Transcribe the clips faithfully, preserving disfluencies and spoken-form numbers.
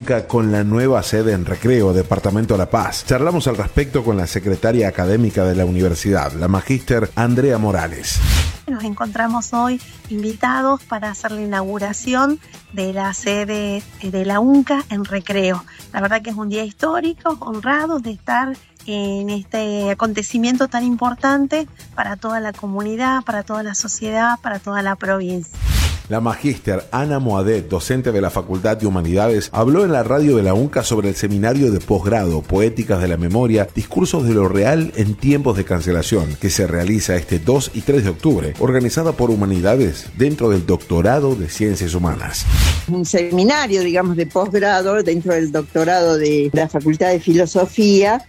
UNCA con la nueva sede en Recreo, Departamento de La Paz. Charlamos al respecto con la secretaria académica de la universidad, la magíster Andrea Morales. Nos encontramos hoy invitados para hacer la inauguración de la sede de la UNCA en Recreo. La verdad que es un día histórico, honrados de estar en este acontecimiento tan importante para toda la comunidad, para toda la sociedad, para toda la provincia. La magíster Ana Moadet, docente de la Facultad de Humanidades, habló en la radio de la UNCA sobre el seminario de posgrado Poéticas de la Memoria, Discursos de lo Real en Tiempos de Cancelación, que se realiza este dos y tres de octubre, organizada por Humanidades dentro del Doctorado de Ciencias Humanas. Un seminario, digamos, de posgrado dentro del doctorado de la Facultad de Filosofía,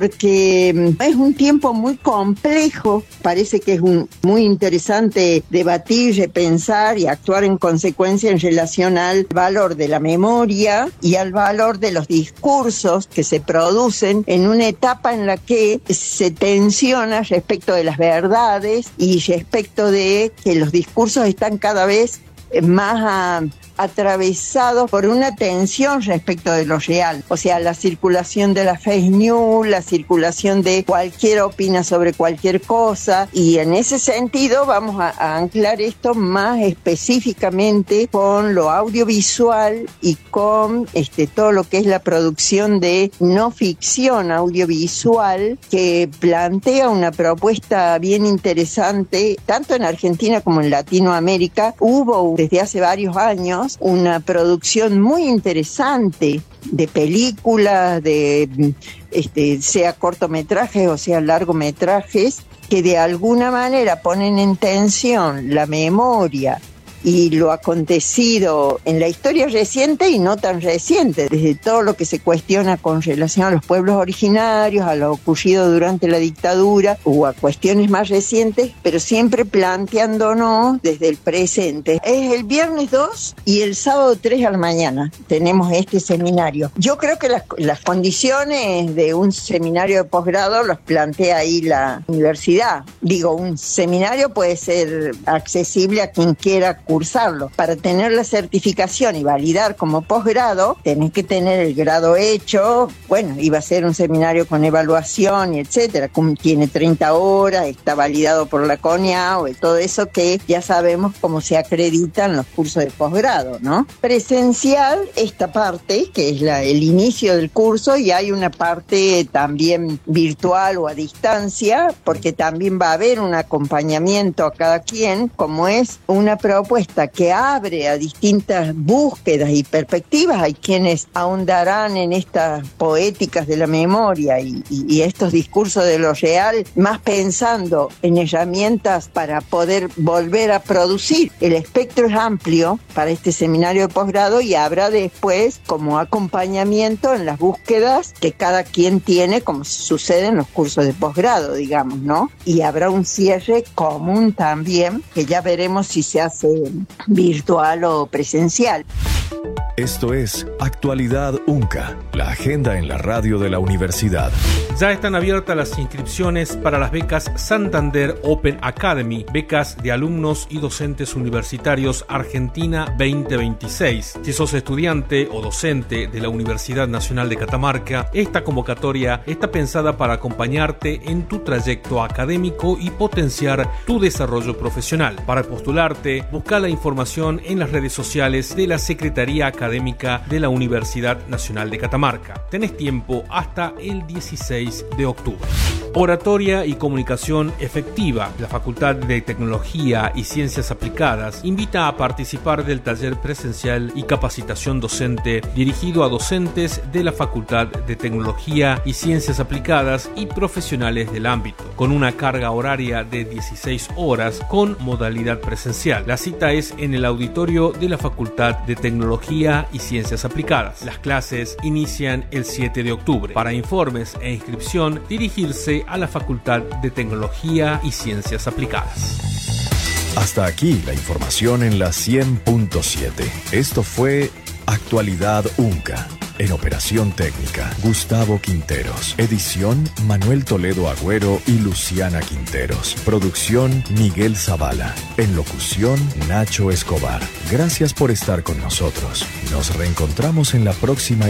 porque es un tiempo muy complejo. Parece que es un, muy interesante debatir, repensar y actuar en consecuencia en relación al valor de la memoria y al valor de los discursos que se producen en una etapa en la que se tensiona respecto de las verdades y respecto de que los discursos están cada vez más uh, atravesados por una tensión respecto de lo real, o sea, la circulación de la fake news, la circulación de cualquier opina sobre cualquier cosa, y en ese sentido vamos a, a anclar esto más específicamente con lo audiovisual y con este, todo lo que es la producción de no ficción audiovisual, que plantea una propuesta bien interesante, tanto en Argentina como en Latinoamérica. Hubo desde hace varios años una producción muy interesante de películas, de este, sea cortometrajes o sea largometrajes, que de alguna manera ponen en tensión la memoria y lo acontecido en la historia reciente y no tan reciente, desde todo lo que se cuestiona con relación a los pueblos originarios, a lo ocurrido durante la dictadura o a cuestiones más recientes, pero siempre planteándonos desde el presente. Es el viernes dos y el sábado tres a la mañana tenemos este seminario. Yo creo que las, las condiciones de un seminario de posgrado los plantea ahí la universidad. Digo, un seminario puede ser accesible a quien quiera cursarlo. Para tener la certificación y validar como posgrado, tenés que tener el grado hecho. Bueno, iba a ser un seminario con evaluación y etcétera. Tiene treinta horas, está validado por la CONIAO y todo eso que ya sabemos cómo se acreditan los cursos de posgrado, ¿no? Presencial, esta parte, que es la, el inicio del curso, y hay una parte también virtual o a distancia, porque también va a haber un acompañamiento a cada quien, como es una propuesta que abre a distintas búsquedas y perspectivas. Hay quienes ahondarán en estas poéticas de la memoria y, y, y estos discursos de lo real, más pensando en herramientas para poder volver a producir. El espectro es amplio para este seminario de posgrado y habrá después como acompañamiento en las búsquedas que cada quien tiene, como sucede en los cursos de posgrado, digamos, ¿no? Y habrá un cierre común también, que ya veremos si se hace virtual o presencial. Esto es Actualidad UNCA, la agenda en la radio de la universidad. Ya están abiertas las inscripciones para las becas Santander Open Academy, becas de alumnos y docentes universitarios Argentina veinte veintiséis. Si sos estudiante o docente de la Universidad Nacional de Catamarca, esta convocatoria está pensada para acompañarte en tu trayecto académico y potenciar tu desarrollo profesional. Para postularte, busca la información en las redes sociales de la Secretaría Académica de la Universidad Nacional de Catamarca. Tenés tiempo hasta el dieciséis de octubre. Oratoria y comunicación efectiva. La Facultad de Tecnología y Ciencias Aplicadas invita a participar del taller presencial y capacitación docente dirigido a docentes de la Facultad de Tecnología y Ciencias Aplicadas y profesionales del ámbito, con una carga horaria de dieciséis horas con modalidad presencial. La cita es en el auditorio de la Facultad de Tecnología y Ciencias Aplicadas. Las clases inician el siete de octubre. Para informes e inscripción, dirigirse a la Facultad de Tecnología y Ciencias Aplicadas. Hasta aquí la información en la cien punto siete. Esto fue Actualidad UNCA. En operación técnica, Gustavo Quinteros. Edición, Manuel Toledo Agüero y Luciana Quinteros. Producción, Miguel Zavala. En locución, Nacho Escobar. Gracias por estar con nosotros. Nos reencontramos en la próxima